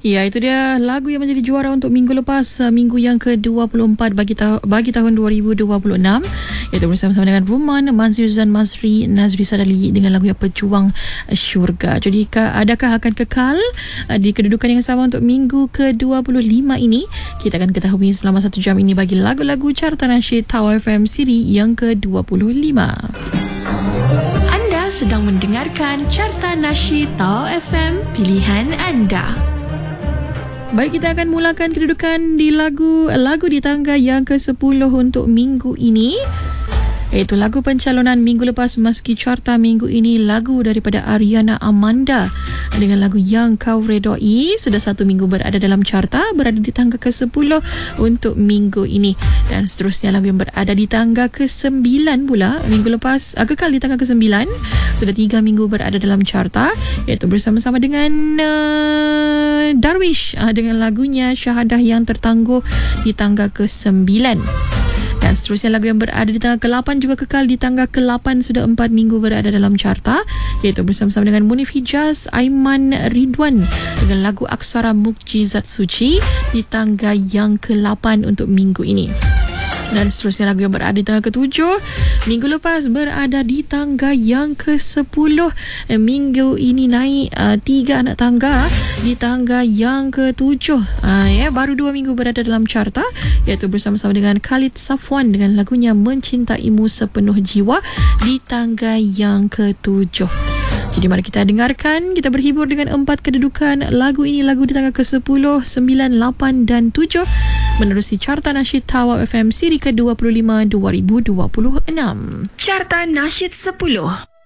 Ya, itu dia lagu yang menjadi juara untuk minggu lepas, minggu yang ke-24 bagi tahun 2026. Iaitu bersama-sama dengan Ruman, Mazri Zuzan Mazri, Nazri Sadali dengan lagu yang Pejuang Syurga. Jadi adakah akan kekal di kedudukan yang sama untuk minggu ke-25 ini? Kita akan ketahui selama 1 jam ini bagi lagu-lagu Carta Nasyid Tawar FM siri yang ke-25. Anda sedang mendengarkan Carta Nasyid Tawar FM, pilihan anda. Baik, kita akan mulakan kedudukan di lagu di tangga yang ke-10 untuk minggu ini. Iaitu lagu pencalonan minggu lepas memasuki carta minggu ini, lagu daripada Ariana Amanda dengan lagu Yang Kau Redai. Sudah 1 minggu berada dalam carta, berada di tangga ke-10 untuk minggu ini. Dan seterusnya lagu yang berada di tangga ke-9 pula minggu lepas, kekal di tangga ke-9. Sudah 3 minggu berada dalam carta, iaitu bersama-sama dengan Darwish dengan lagunya Syahadah Yang Tertangguh di tangga ke-9. Dan seterusnya lagu yang berada di tangga ke-8 juga kekal di tangga ke-8, sudah 4 minggu berada dalam carta, iaitu bersama-sama dengan Munif Hijaz, Aiman Ridwan dengan lagu Aksara Mukjizat Suci di tangga yang ke-8 untuk minggu ini. Dan seterusnya lagu yang berada di tangga ke-7 minggu lepas berada di tangga yang ke-10. Minggu ini naik 3 anak tangga di tangga yang ke-7. Baru 2 minggu berada dalam carta, iaitu bersama-sama dengan Khalid Safwan dengan lagunya Mencintaimu Sepenuh Jiwa di tangga yang ke-7. Jadi mari kita dengarkan, kita berhibur dengan 4 kedudukan lagu ini, lagu di tangga ke-10, 9, 8 dan 7 menerusi Carta Nasyid Tawar FM siri ke-25 2026. Carta Nasyid 10.